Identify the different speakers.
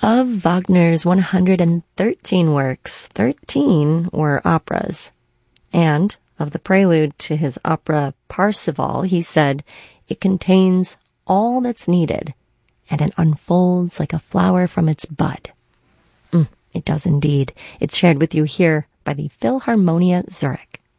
Speaker 1: Of Wagner's 113 works, 13 were operas. And of the prelude to his opera Parsifal, he said, "It contains all that's needed, and it unfolds like a flower from its bud." It does indeed. It's shared with you here by the Philharmonia Zurich.